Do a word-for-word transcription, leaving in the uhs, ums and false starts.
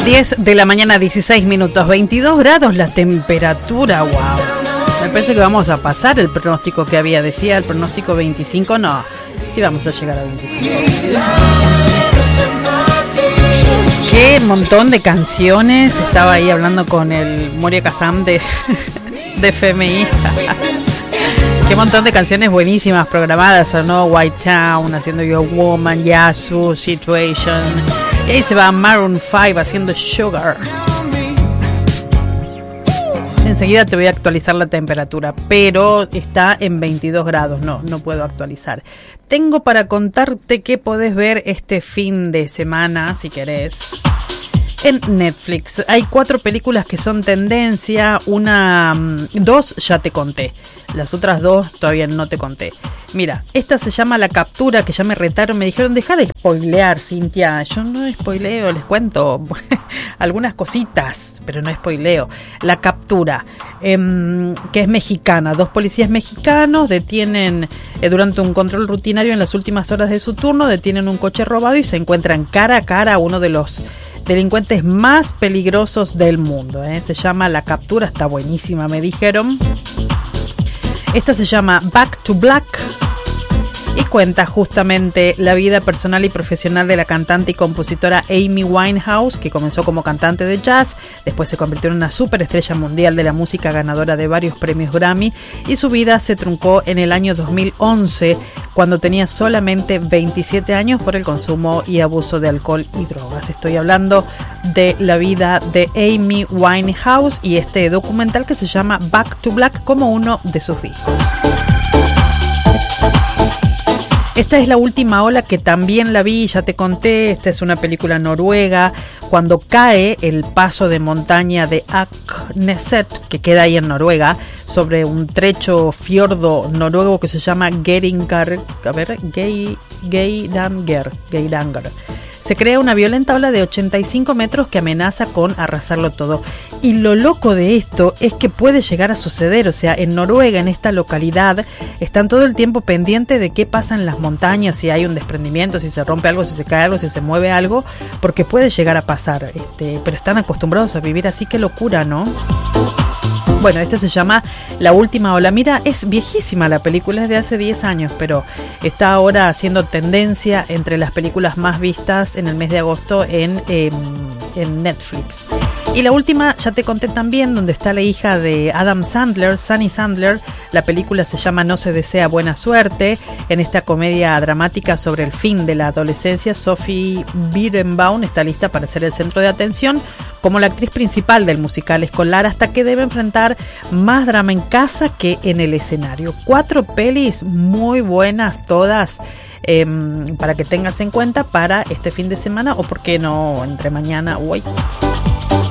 diez de la mañana, dieciséis minutos, veintidós grados la temperatura, wow. Me parece que vamos a pasar el pronóstico que había, decía el pronóstico veinticinco, no, sí vamos a llegar a veinticinco. Qué montón de canciones, estaba ahí hablando con el Moria Kazam de, de F M I. Qué montón de canciones buenísimas programadas, ¿no? White Town, haciendo Your Woman, Yasu, Situation. Y ahí se va Maroon cinco haciendo Sugar. Enseguida te voy a actualizar la temperatura, pero está en veintidós grados, no, no puedo actualizar. Tengo para contarte qué podés ver este fin de semana, si querés, en Netflix. Hay cuatro películas que son tendencia, una, dos ya te conté, las otras dos todavía no te conté. Mira, esta se llama La Captura, que ya me retaron, me dijeron, deja de spoilear, Cintia. Yo no spoileo, les cuento algunas cositas, pero no spoileo. La Captura, eh, que es mexicana. Dos policías mexicanos detienen, eh, durante un control rutinario en las últimas horas de su turno, detienen un coche robado y se encuentran cara a cara a uno de los delincuentes más peligrosos del mundo. ¿eh? Se llama La Captura, está buenísima, me dijeron. Esta se llama Back to Black y cuenta justamente la vida personal y profesional de la cantante y compositora Amy Winehouse, que comenzó como cantante de jazz, después se convirtió en una superestrella mundial de la música, ganadora de varios premios Grammy, y su vida se truncó en el año dos mil once, cuando tenía solamente veintisiete años, por el consumo y abuso de alcohol y drogas. Estoy hablando de la vida de Amy Winehouse y este documental que se llama Back to Black, como uno de sus discos. Esta es La Última Ola, que también la vi, ya te conté. Esta es una película noruega. Cuando cae el paso de montaña de Akneset, que queda ahí en Noruega, sobre un trecho fiordo noruego que se llama Geiranger, a ver, Geiranger, Geiranger. Se crea una violenta ola de ochenta y cinco metros que amenaza con arrasarlo todo. Y lo loco de esto es que puede llegar a suceder. O sea, en Noruega, en esta localidad, están todo el tiempo pendientes de qué pasa en las montañas, si hay un desprendimiento, si se rompe algo, si se cae algo, si se mueve algo, porque puede llegar a pasar. Este, pero están acostumbrados a vivir así, qué locura, ¿no? Bueno, esto se llama La Última Ola. Mira, es viejísima la película, es de hace diez años, pero está ahora haciendo tendencia entre las películas más vistas en el mes de agosto en, eh, en Netflix. Y la última, ya te conté también, donde está la hija de Adam Sandler, Sunny Sandler. La película se llama No se desea buena suerte. En esta comedia dramática sobre el fin de la adolescencia, Sophie Birnbaum está lista para ser el centro de atención como la actriz principal del musical escolar, hasta que debe enfrentar más drama en casa que en el escenario. Cuatro pelis muy buenas todas, eh, para que tengas en cuenta para este fin de semana, o por qué no entre mañana o hoy.